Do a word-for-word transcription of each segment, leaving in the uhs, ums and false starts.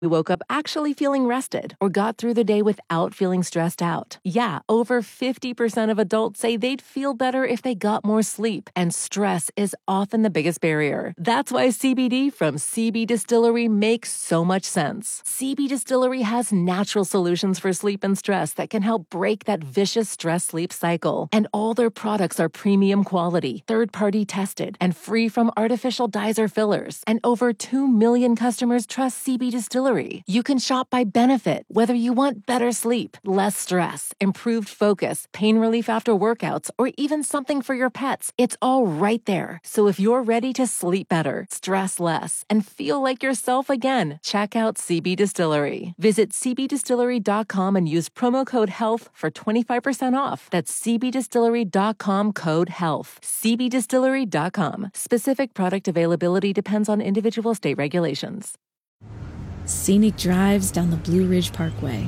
We woke up actually feeling rested or got through the day without feeling stressed out. Yeah, over fifty percent of adults say they'd feel better if they got more sleep, and stress is often the biggest barrier. That's why C B D from C B Distillery makes so much sense. C B Distillery has natural solutions for sleep and stress that can help break that vicious stress-sleep cycle. And all their products are premium quality, third-party tested, and free from artificial dyes or fillers. And over two million customers trust C B Distillery. You can shop by benefit, whether you want better sleep, less stress, improved focus, pain relief after workouts, or even something for your pets. It's all right there. So if you're ready to sleep better, stress less, and feel like yourself again, check out C B Distillery. Visit c b distillery dot com and use promo code HEALTH for twenty-five percent off. That's c b distillery dot com code HEALTH. c b distillery dot com. Specific product availability depends on individual state regulations. Scenic drives down the Blue Ridge Parkway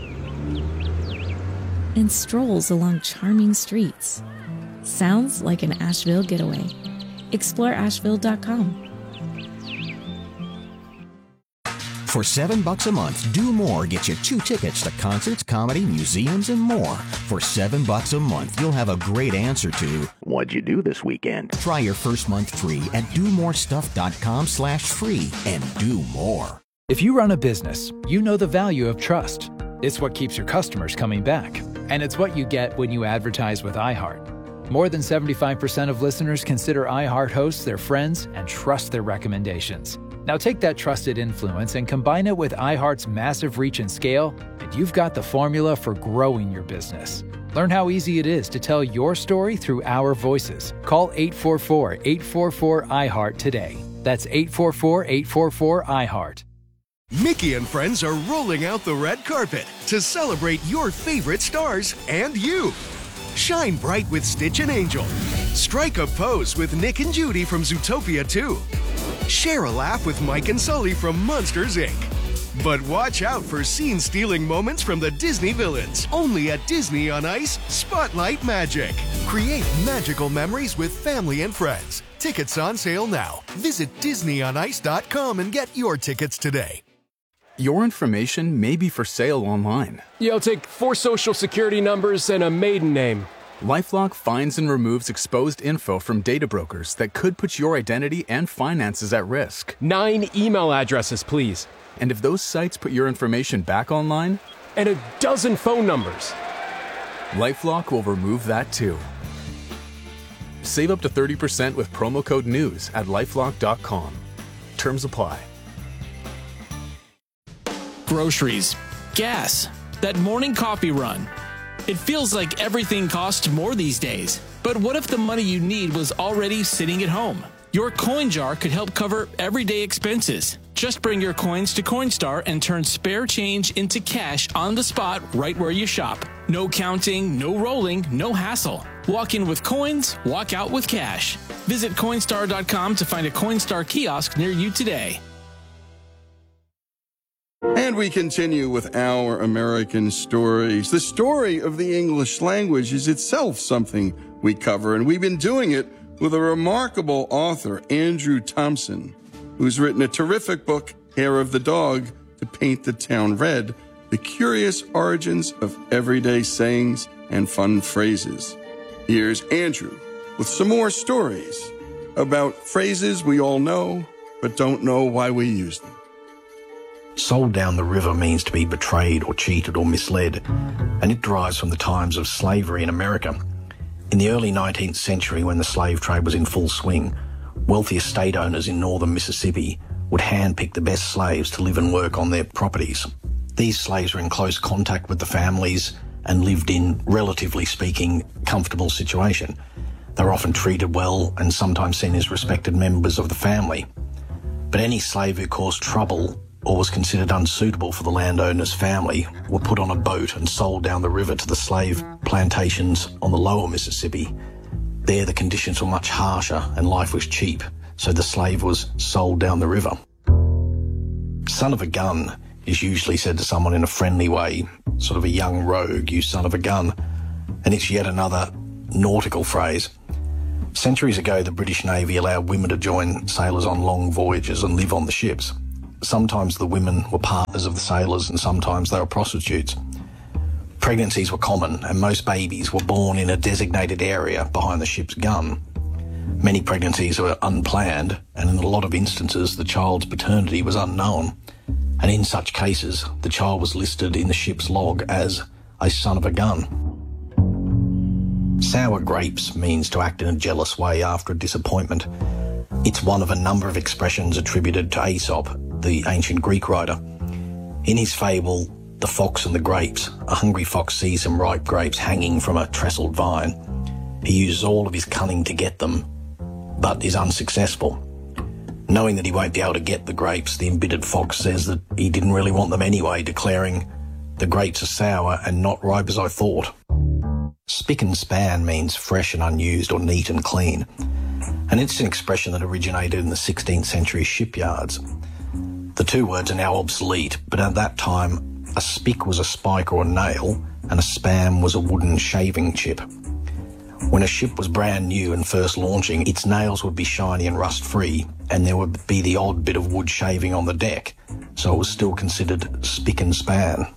and strolls along charming streets. Sounds like an Asheville getaway. Explore asheville dot com. For seven bucks a month, Do More gets you two tickets to concerts, comedy, museums, and more. For seven bucks a month, you'll have a great answer to, what'd you do this weekend? Try your first month free at do more stuff dot com slash free and do more. If you run a business, you know the value of trust. It's what keeps your customers coming back. And it's what you get when you advertise with iHeart. More than seventy-five percent of listeners consider iHeart hosts their friends and trust their recommendations. Now take that trusted influence and combine it with iHeart's massive reach and scale, and you've got the formula for growing your business. Learn how easy it is to tell your story through our voices. Call eight four four, eight four four, iHeart today. That's eight four four, eight four four, iHeart. Mickey and friends are rolling out the red carpet to celebrate your favorite stars and you. Shine bright with Stitch and Angel. Strike a pose with Nick and Judy from Zootopia two. Share a laugh with Mike and Sully from Monsters, Incorporated. But watch out for scene-stealing moments from the Disney villains. Only at Disney on Ice, Spotlight Magic. Create magical memories with family and friends. Tickets on sale now. Visit disney on ice dot com and get your tickets today. Your information may be for sale online. Yeah, I'll take four social security numbers and a maiden name. LifeLock finds and removes exposed info from data brokers that could put your identity and finances at risk. Nine email addresses, please. And if those sites put your information back online? And a dozen phone numbers. LifeLock will remove that too. Save up to thirty percent with promo code NEWS at lifelock dot com. Terms apply. Groceries, gas, that morning coffee run. It feels like everything costs more these days. But what if the money you need was already sitting at home? Your coin jar could help cover everyday expenses. Just bring your coins to Coinstar and turn spare change into cash on the spot right where you shop. No counting, no rolling, no hassle. Walk in with coins, walk out with cash. Visit Coinstar dot com to find a Coinstar kiosk near you today. And we continue with our American stories. The story of the English language is itself something we cover, and we've been doing it with a remarkable author, Andrew Thompson, who's written a terrific book, Hair of the Dog, to Paint the Town Red, The Curious Origins of Everyday Sayings and Fun Phrases. Here's Andrew with some more stories about phrases we all know, but don't know why we use them. Sold down the river means to be betrayed or cheated or misled, and it derives from the times of slavery in America. In the early nineteenth century, when the slave trade was in full swing, wealthy estate owners in northern Mississippi would handpick the best slaves to live and work on their properties. These slaves were in close contact with the families and lived in, relatively speaking, comfortable situation. They were often treated well and sometimes seen as respected members of the family. But any slave who caused trouble or was considered unsuitable for the landowner's family were put on a boat and sold down the river to the slave plantations on the lower Mississippi. There the conditions were much harsher and life was cheap, so the slave was sold down the river. Son of a gun is usually said to someone in a friendly way, sort of a young rogue, you son of a gun, and it's yet another nautical phrase. Centuries ago, the British Navy allowed women to join sailors on long voyages and live on the ships. sometimes the women were partners of the sailors and sometimes they were prostitutes. Pregnancies were common and most babies were born in a designated area behind the ship's gun. Many pregnancies were unplanned, and in a lot of instances the child's paternity was unknown, and in such cases the child was listed in the ship's log as a son of a gun. Sour grapes means to act in a jealous way after a disappointment. It's one of a number of expressions attributed to Aesop, the ancient Greek writer. In his fable, The Fox and the Grapes, a hungry fox sees some ripe grapes hanging from a trestled vine. He uses all of his cunning to get them, but is unsuccessful. Knowing that he won't be able to get the grapes, the embittered fox says that he didn't really want them anyway, declaring, "The grapes are sour and not ripe as I thought." Spick and span means fresh and unused or neat and clean, and it's an expression that originated in the sixteenth century shipyards. The two words are now obsolete, but at that time, a spick was a spike or a nail, and a span was a wooden shaving chip. When a ship was brand new and first launching, its nails would be shiny and rust-free, and there would be the odd bit of wood shaving on the deck, so it was still considered spick and span.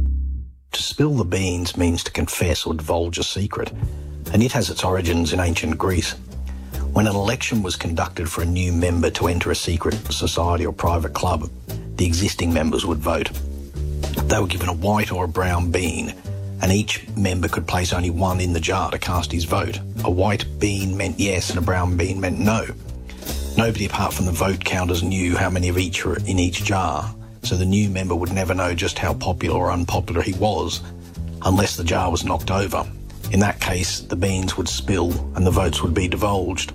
To spill the beans means to confess or divulge a secret, and it has its origins in ancient Greece. When an election was conducted for a new member to enter a secret society or private club, the existing members would vote. They were given a white or a brown bean, and each member could place only one in the jar to cast his vote. A white bean meant yes and a brown bean meant no. Nobody apart from the vote counters knew how many of each were in each jar, so the new member would never know just how popular or unpopular he was unless the jar was knocked over. In that case, the beans would spill and the votes would be divulged.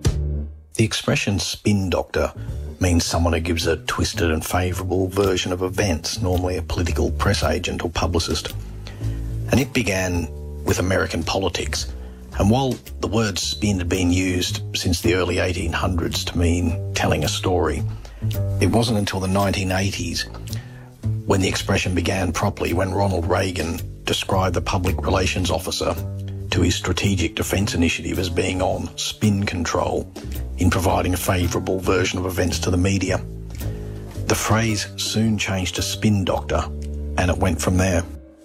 The expression spin doctor means someone who gives a twisted and favourable version of events, normally a political press agent or publicist. And it began with American politics. And while the word spin had been used since the early eighteen hundreds to mean telling a story, it wasn't until the nineteen eighties when the expression began properly, when Ronald Reagan described the public relations officer to his strategic defence initiative as being on spin control in providing a favourable version of events to the media. The phrase soon changed to spin doctor, and it went from there.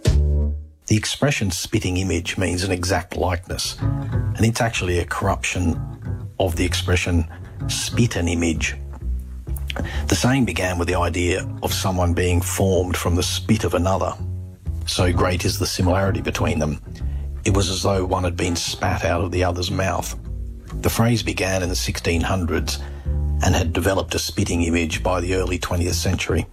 The expression spitting image means an exact likeness, and it's actually a corruption of the expression spit an image. The saying began with the idea of someone being formed from the spit of another. So great is the similarity between them. It was as though one had been spat out of the other's mouth. The phrase began in the sixteen hundreds and had developed a spitting image by the early twentieth century.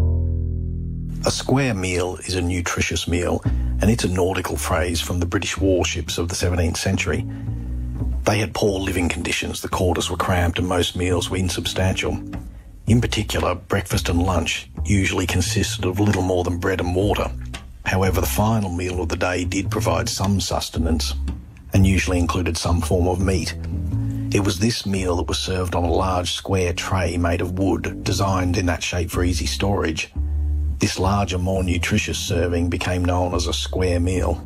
A square meal is a nutritious meal, and it's a nautical phrase from the British warships of the seventeenth century. They had poor living conditions, the quarters were cramped and most meals were insubstantial. In particular, breakfast and lunch usually consisted of little more than bread and water. However, the final meal of the day did provide some sustenance and usually included some form of meat. It was this meal that was served on a large square tray made of wood, designed in that shape for easy storage. This larger, more nutritious serving became known as a square meal.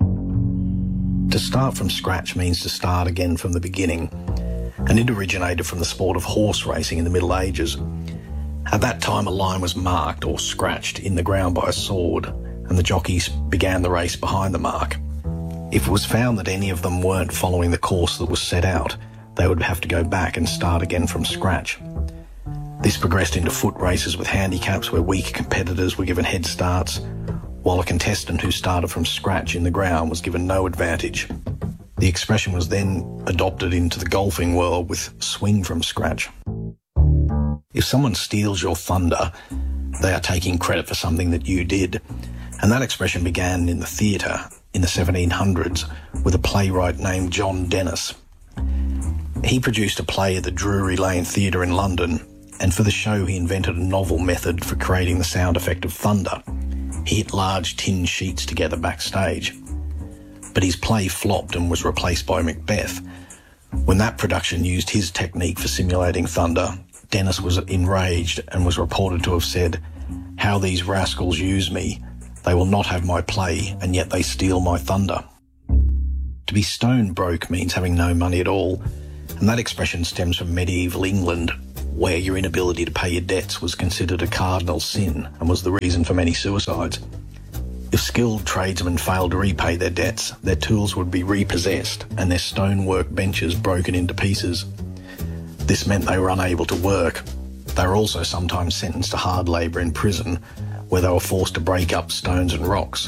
To start from scratch means to start again from the beginning, and it originated from the sport of horse racing in the Middle Ages. At that time, a line was marked or scratched in the ground by a sword, and the jockeys began the race behind the mark. If it was found that any of them weren't following the course that was set out, they would have to go back and start again from scratch. This progressed into foot races with handicaps where weak competitors were given head starts, while a contestant who started from scratch in the ground was given no advantage. The expression was then adopted into the golfing world with swing from scratch. If someone steals your thunder, they are taking credit for something that you did, and that expression began in the theatre in the seventeen hundreds with a playwright named John Dennis. He produced a play at the Drury Lane Theatre in London, and for the show he invented a novel method for creating the sound effect of thunder. He hit large tin sheets together backstage. But his play flopped and was replaced by Macbeth. When that production used his technique for simulating thunder, Dennis was enraged and was reported to have said, "How these rascals use me. They will not have my play, and yet they steal my thunder." To be stone broke means having no money at all, and that expression stems from medieval England, where your inability to pay your debts was considered a cardinal sin and was the reason for many suicides. If skilled tradesmen failed to repay their debts, their tools would be repossessed and their stonework benches broken into pieces. This meant they were unable to work. They were also sometimes sentenced to hard labour in prison, where they were forced to break up stones and rocks.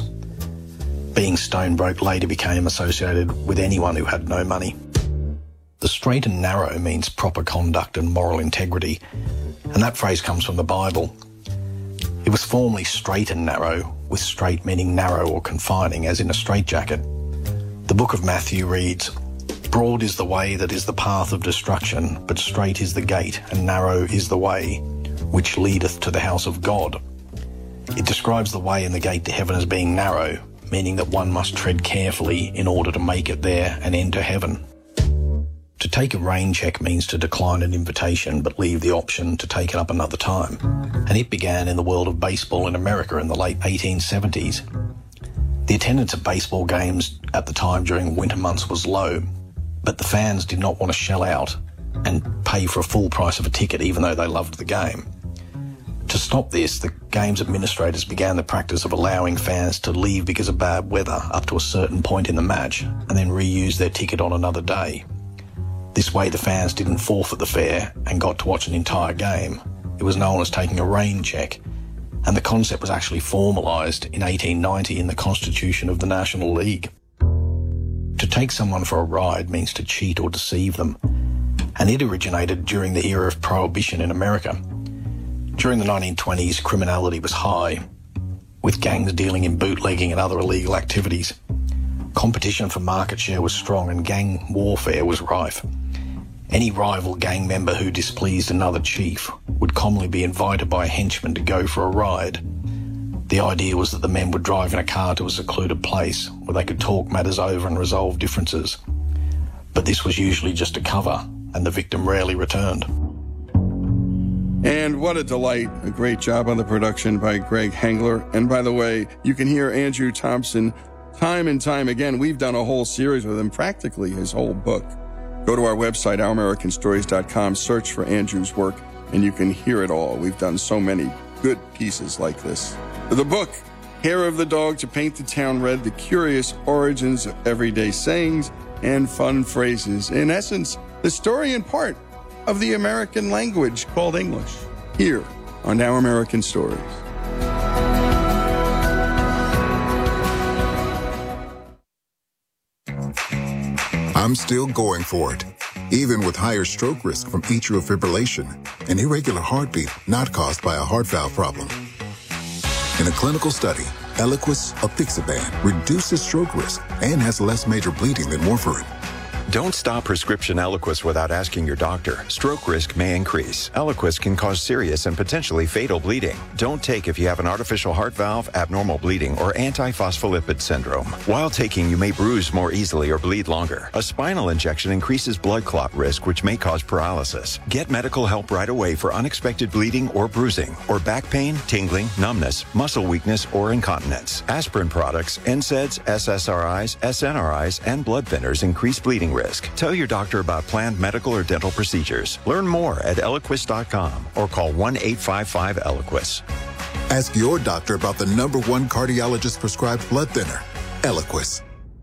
Being stone broke later became associated with anyone who had no money. The straight and narrow means proper conduct and moral integrity, and that phrase comes from the Bible. It was formerly straight and narrow, with straight meaning narrow or confining, as in a straitjacket. The book of Matthew reads, "Broad is the way that is the path of destruction, but straight is the gate, and narrow is the way, which leadeth to the house of God." It describes the way and the gate to heaven as being narrow, meaning that one must tread carefully in order to make it there and enter heaven. To take a rain check means to decline an invitation but leave the option to take it up another time. And it began in the world of baseball in America in the late eighteen seventies. The attendance at baseball games at the time during winter months was low, but the fans did not want to shell out and pay for a full price of a ticket even though they loved the game. To stop this, the game's administrators began the practice of allowing fans to leave because of bad weather up to a certain point in the match and then reuse their ticket on another day. This way the fans didn't forfeit the fare and got to watch an entire game. It was known as taking a rain check, and the concept was actually formalised in eighteen ninety in the Constitution of the National League. To take someone for a ride means to cheat or deceive them, and it originated during the era of Prohibition in America. During the nineteen twenties, criminality was high, with gangs dealing in bootlegging and other illegal activities. Competition for market share was strong and gang warfare was rife. Any rival gang member who displeased another chief would commonly be invited by a henchman to go for a ride. The idea was that the men would drive in a car to a secluded place where they could talk matters over and resolve differences. But this was usually just a cover, and the victim rarely returned. And what a delight. A great job on the production by Greg Hengler. And by the way, you can hear Andrew Thompson time and time again. We've done a whole series with him, practically his whole book. Go to our website, our american stories dot com, search for Andrew's work, and you can hear it all. We've done so many good pieces like this. The book, Hair of the Dog to Paint the Town Red, The Curious Origins of Everyday Sayings and Fun Phrases. In essence, the story in part of the American language called English, here on Our American Stories. I'm still going for it, even with higher stroke risk from atrial fibrillation, an irregular heartbeat not caused by a heart valve problem. In a clinical study, Eliquis apixaban reduces stroke risk and has less major bleeding than warfarin. Don't stop prescription Eliquis without asking your doctor. Stroke risk may increase. Eliquis can cause serious and potentially fatal bleeding. Don't take if you have an artificial heart valve, abnormal bleeding, or antiphospholipid syndrome. While taking, you may bruise more easily or bleed longer. A spinal injection increases blood clot risk, which may cause paralysis. Get medical help right away for unexpected bleeding or bruising, or back pain, tingling, numbness, muscle weakness, or incontinence. Aspirin products, N SAIDs, S S R Is, S N R Is, and blood thinners increase bleeding risk. Tell your doctor about planned medical or dental procedures. Learn more at Eliquis dot com or call one eight five five Eliquis. Ask your doctor about the number one cardiologist prescribed blood thinner, Eliquis.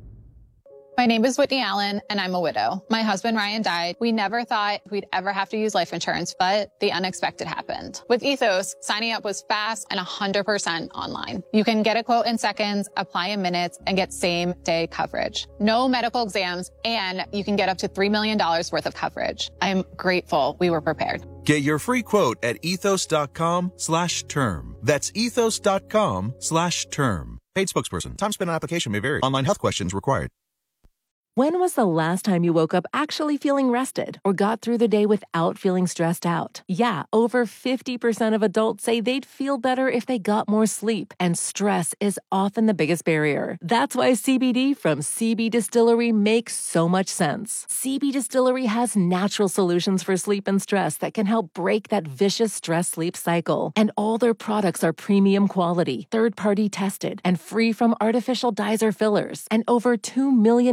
My name is Whitney Allen, and I'm a widow. My husband, Ryan, died. We never thought we'd ever have to use life insurance, but the unexpected happened. With Ethos, signing up was fast and one hundred percent online. You can get a quote in seconds, apply in minutes, and get same-day coverage. No medical exams, and you can get up to three million dollars worth of coverage. I'm grateful we were prepared. Get your free quote at ethos dot com slash term. That's ethos dot com slash term. Paid spokesperson. Time spent on application may vary. Online health questions required. When was the last time you woke up actually feeling rested or got through the day without feeling stressed out? Yeah, over fifty percent of adults say they'd feel better if they got more sleep, and stress is often the biggest barrier. That's why C B D from C B Distillery makes so much sense. C B Distillery has natural solutions for sleep and stress that can help break that vicious stress-sleep cycle. And all their products are premium quality, third-party tested, and free from artificial dyes or fillers. And over two million customers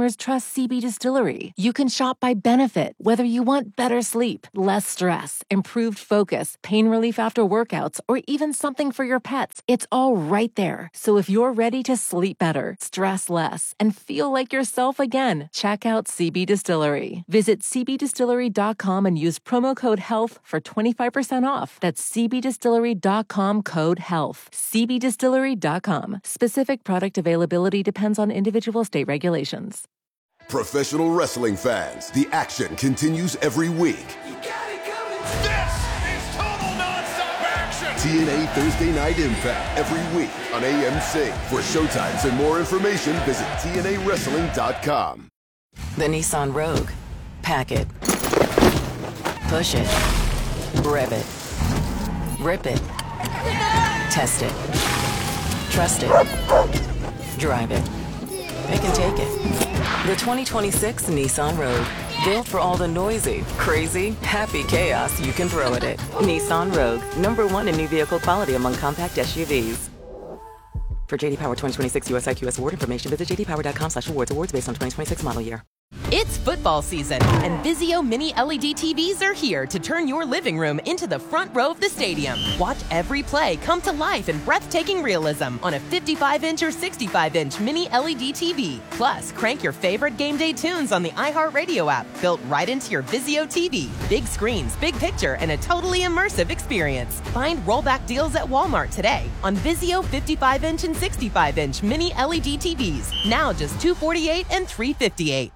customers trust C B Distillery. You can shop by benefit, whether you want better sleep, less stress, improved focus, pain relief after workouts, or even something for your pets. It's all right there. So if you're ready to sleep better, stress less, and feel like yourself again, check out C B Distillery. Visit c b distillery dot com and use promo code HEALTH for twenty-five percent off. That's c b distillery dot com code HEALTH. c b distillery dot com. Specific product availability depends on individual state regulations. Professional wrestling fans, the action continues every week. This is total nonstop action! T N A Thursday Night Impact every week on A M C. For showtimes and more information, visit T N A wrestling dot com. The Nissan Rogue. Pack it. Push it. Rev it. Rip it. Test it. Trust it. Drive it. It can take it. The twenty twenty-six Nissan Rogue. Built for all the noisy, crazy, happy chaos you can throw at it. Nissan Rogue. Number one in new vehicle quality among compact S U Vs. For J D Power twenty twenty-six U S I Q S award information, visit j d power dot com slash awards. Awards based on twenty twenty-six model year. It's football season, and Vizio Mini L E D T Vs are here to turn your living room into the front row of the stadium. Watch every play come to life in breathtaking realism on a fifty-five inch or sixty-five inch Mini L E D T V. Plus, crank your favorite game day tunes on the iHeartRadio app, built right into your Vizio T V. Big screens, big picture, and a totally immersive experience. Find rollback deals at Walmart today on Vizio fifty-five inch and sixty-five inch Mini L E D T Vs. Now just two hundred forty-eight dollars and three hundred fifty-eight dollars.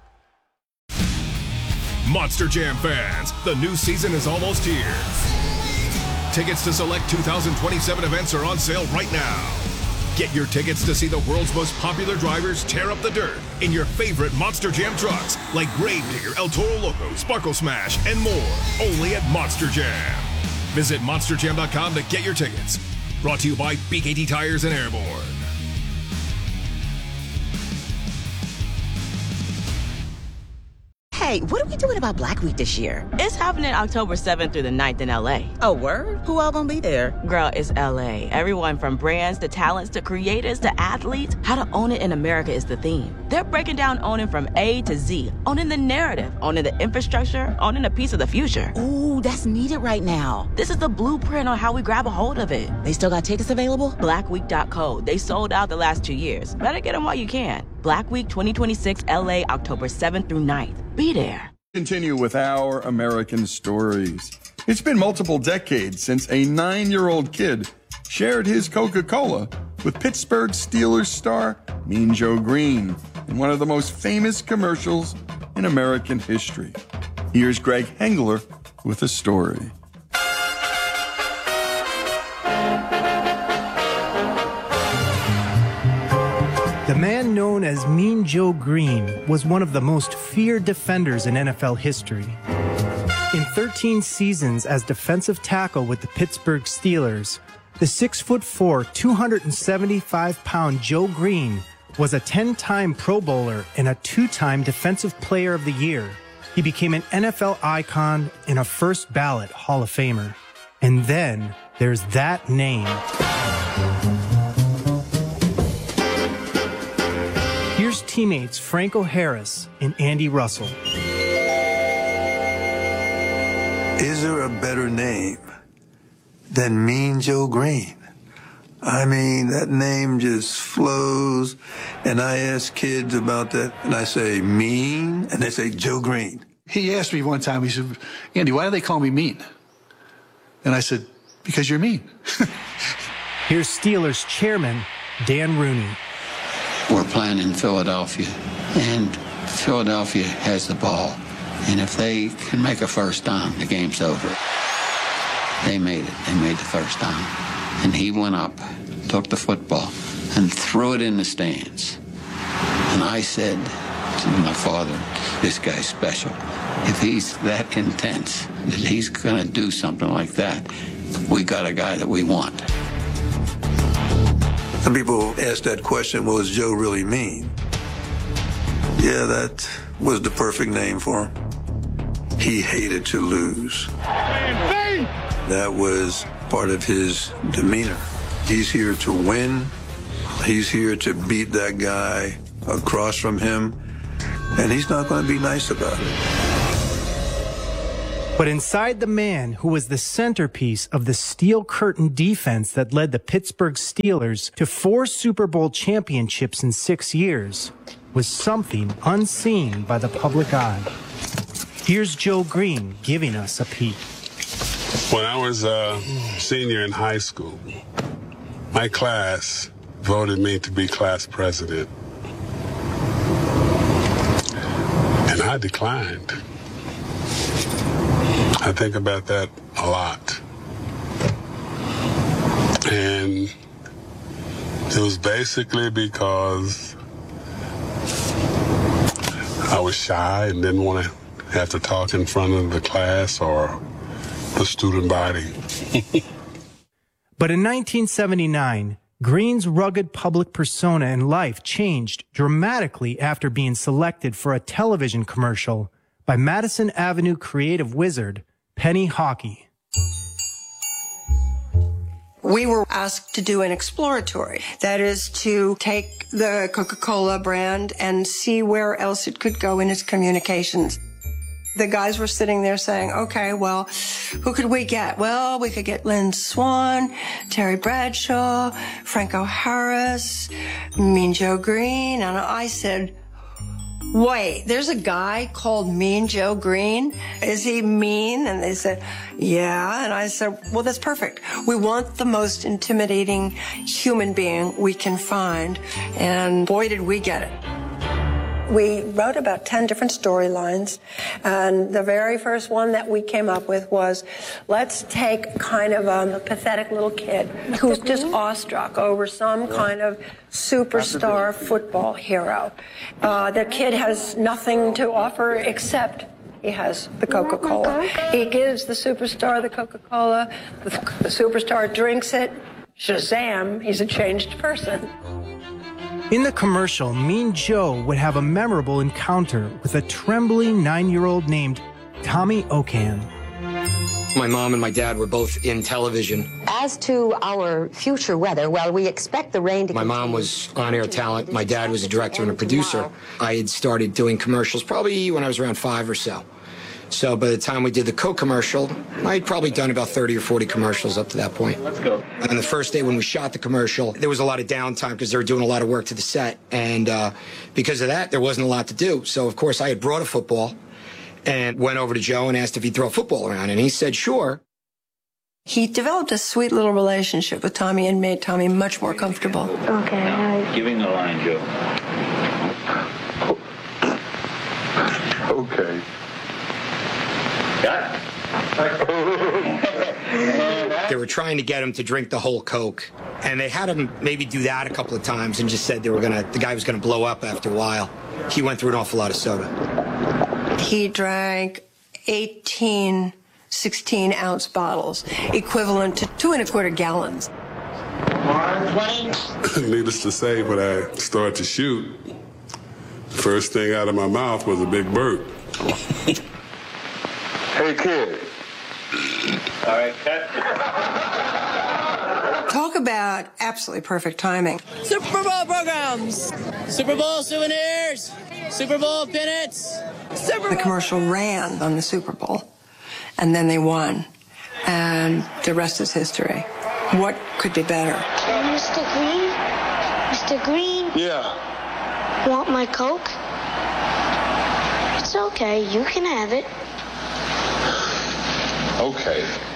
Monster Jam fans, the new season is almost here. Tickets to select two thousand twenty-seven events are on sale right now. Get your tickets to see the world's most popular drivers tear up the dirt in your favorite Monster Jam trucks like Gravedigger, El Toro Loco, Sparkle Smash, and more. Only at Monster Jam. Visit monster jam dot com to get your tickets. Brought to you by B K T Tires and Airborne. Hey, what are we doing about Black Week this year? It's happening October seventh through the ninth in L A. Oh, word? Who all gonna be there? Girl, it's L A. Everyone from brands to talents to creators to athletes. How to own it in America is the theme. They're breaking down owning from A to Z. Owning the narrative, owning the infrastructure, owning a piece of the future. Ooh, that's needed right now. This is the blueprint on how we grab a hold of it. They still got tickets available? black week dot co. They sold out the last two years. Better get them while you can. Black Week twenty twenty-six L A, October seventh through ninth. Be there. Continue with Our American Stories. It's been multiple decades since a nine-year-old kid shared his Coca-Cola with Pittsburgh Steelers star Mean Joe Green in one of the most famous commercials in American history. Here's Greg Hengler with a story. The man known as Mean Joe Green was one of the most feared defenders in N F L history. In thirteen seasons as defensive tackle with the Pittsburgh Steelers, the six foot four, two hundred seventy-five pound Joe Green was a ten-time Pro Bowler and a two-time Defensive Player of the Year. He became an N F L icon and a first-ballot Hall of Famer. And then there's that name. Here's teammates Franco Harris and Andy Russell. Is there a better name than Mean Joe Green? I mean, that name just flows. And I ask kids about that, and I say, Mean? And they say, Joe Green. He asked me one time, he said, Andy, why do they call me Mean? And I said, because you're mean. Here's Steelers chairman Dan Rooney. We're playing in Philadelphia, and Philadelphia has the ball. And if they can make a first down, the game's over. They made it. They made the first down. And he went up, took the football, and threw it in the stands. And I said to my father, this guy's special. If he's that intense, that he's going to do something like that, we got a guy that we want. Some people ask that question, what does Joe really mean? Yeah, that was the perfect name for him. He hated to lose. That was part of his demeanor. He's here to win. He's here to beat that guy across from him. And he's not going to be nice about it. But inside the man who was the centerpiece of the steel curtain defense that led the Pittsburgh Steelers to four Super Bowl championships in six years was something unseen by the public eye. Here's Joe Green giving us a peek. When I was a senior in high school, my class voted me to be class president. And I declined. I think about that a lot. And it was basically because I was shy and didn't want to have to talk in front of the class or the student body. But in nineteen seventy-nine, Green's rugged public persona and life changed dramatically after being selected for a television commercial by Madison Avenue creative wizard Penny Hawkey. We were asked to do an exploratory. That is to take the Coca-Cola brand and see where else it could go in its communications. The guys were sitting there saying, okay, well, who could we get? Well, we could get Lynn Swann, Terry Bradshaw, Franco Harris, Mean Joe Green. And I said, wait, there's a guy called Mean Joe Green? Is he mean? And they said, yeah. And I said, well, that's perfect. We want the most intimidating human being we can find. And boy, did we get it. We wrote about ten different storylines, and the very first one that we came up with was, let's take kind of um, a pathetic little kid who's just awestruck over some kind of superstar football hero. Uh, the kid has nothing to offer except he has the Coca-Cola. He gives the superstar the Coca-Cola, the, the superstar drinks it, Shazam, he's a changed person. In the commercial, Mean Joe would have a memorable encounter with a trembling nine-year-old named Tommy Okan. My mom and my dad were both in television. As to our future weather, well, we expect the rain to My continue. mom was on-air talent. My dad was a director and a producer. I had started doing commercials probably when I was around five or so. So by the time we did the Coke commercial, I'd probably done about thirty or forty commercials up to that point. Let's go. And the first day when we shot the commercial, there was a lot of downtime because they were doing a lot of work to the set. And uh, because of that, there wasn't a lot to do. So, of course, I had brought a football and went over to Joe and asked if he'd throw a football around. And he said, sure. He developed a sweet little relationship with Tommy and made Tommy much more comfortable. Okay. Now, giving the line, Joe. Okay. Got it. They were trying to get him to drink the whole Coke. And they had him maybe do that a couple of times and just said they were gonna, the guy was going to blow up after a while. He went through an awful lot of soda. He drank eighteen sixteen-ounce bottles, equivalent to two and a quarter gallons. Needless to say, when I started to shoot, the first thing out of my mouth was a big burp. Hey, kid. All right, cut. Talk about absolutely perfect timing. Super Bowl programs, Super Bowl souvenirs, Super Bowl pennants. Super The commercial ran on the Super Bowl, and then they won, and the rest is history. What could be better? Mister Green? Mister Green? Yeah. Want my Coke? It's okay, you can have it. Okay.